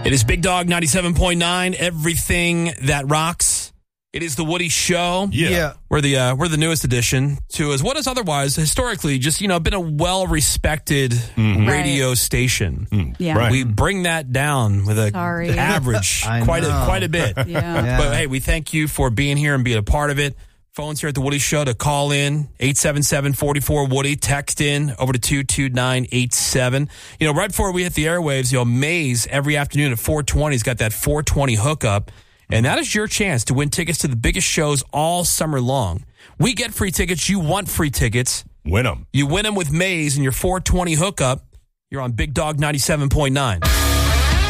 It is Big Dog 97.9, everything that rocks. It is the Woody Show. Yeah. We're the newest addition to what is otherwise historically just, been a well-respected radio station. Yeah. Right. We bring that down with a average quite a bit. Yeah. But hey, we thank you for being here and being a part of it. Phones here at the Woody Show to call in, 877-44-WOODY. Text in over to 22987. Right before we hit the airwaves, Maze every afternoon at 420 has got that 420 hookup. And that is your chance to win tickets to the biggest shows all summer long. We get free tickets. You want free tickets. Win them. You win them with Maze and your 420 hookup. You're on Big Dog 97.9.